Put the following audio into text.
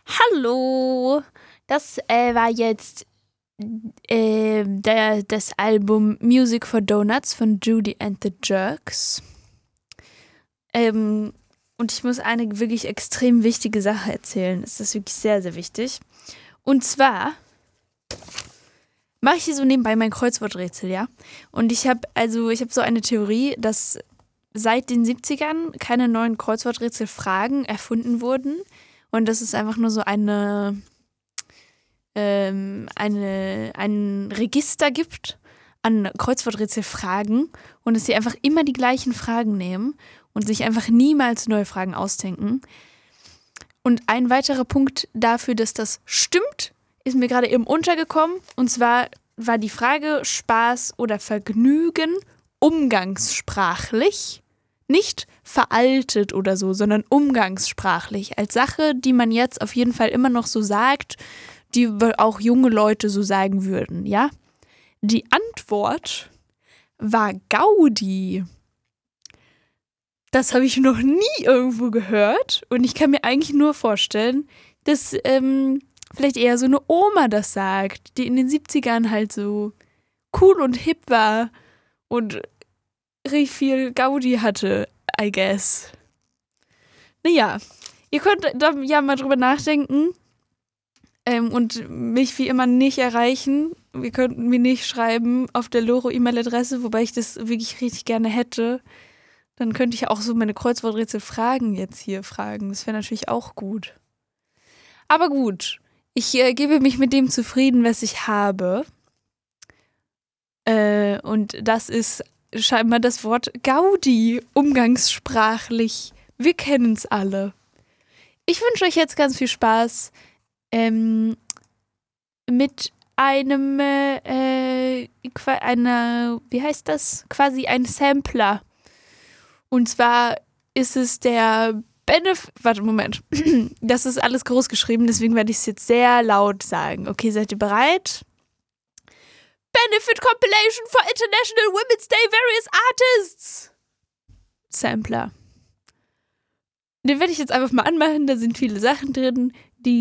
Hallo, das war jetzt das Album Music for Donuts von Judy and the Jerks. Und ich muss eine wirklich extrem wichtige Sache erzählen. Es ist wirklich sehr, sehr wichtig. Und zwar mache ich hier so nebenbei mein Kreuzworträtsel, ja? Und ich habe so eine Theorie, dass seit den 70ern keine neuen Kreuzworträtselfragen erfunden wurden. Und das ist einfach nur so ein Register gibt an Kreuzworträtselfragen und dass sie einfach immer die gleichen Fragen nehmen und sich einfach niemals neue Fragen ausdenken. Und ein weiterer Punkt dafür, dass das stimmt, ist mir gerade eben untergekommen. Und zwar war die Frage Spaß oder Vergnügen umgangssprachlich. Nicht veraltet oder so, sondern umgangssprachlich. Als Sache, die man jetzt auf jeden Fall immer noch so sagt, die auch junge Leute so sagen würden, ja? Die Antwort war Gaudi. Das habe ich noch nie irgendwo gehört und ich kann mir eigentlich nur vorstellen, dass vielleicht eher so eine Oma das sagt, die in den 70ern halt so cool und hip war und richtig viel Gaudi hatte, I guess. Naja, ihr könnt da ja mal drüber nachdenken und mich wie immer nicht erreichen. Ihr könnt mir nicht schreiben auf der Loro-E-Mail-Adresse, wobei ich das wirklich richtig gerne hätte. Dann könnte ich auch so meine Kreuzworträtsel-Fragen jetzt hier fragen. Das wäre natürlich auch gut. Aber gut, ich gebe mich mit dem zufrieden, was ich habe. Und das ist scheinbar das Wort Gaudi, umgangssprachlich. Wir kennen es alle. Ich wünsche euch jetzt ganz viel Spaß mit einem, wie heißt das? Quasi ein Sampler. Und zwar ist es der warte, Moment. Das ist alles groß geschrieben, deswegen werde ich es jetzt sehr laut sagen. Okay, seid ihr bereit? Benefit Compilation for International Women's Day Various Artists. Sampler. Den werde ich jetzt einfach mal anmachen, da sind viele Sachen drin.